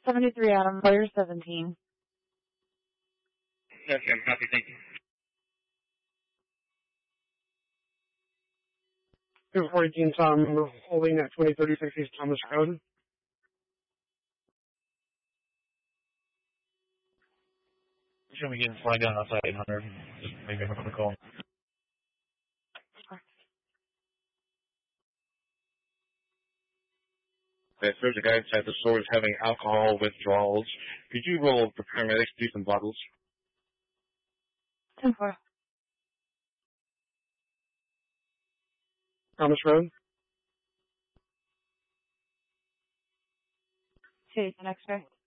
73 Adam, Player 17. Okay, I'm happy, thank you. 214 Tom, we're holding at 2036 East Thomas Road. Should we get flagged down outside 800? Just maybe have a quick call. Okay, so the guy at the store is having alcohol withdrawals. Could you roll the paramedics do some bottles? 10-4. Thomas Road. Take an X-ray.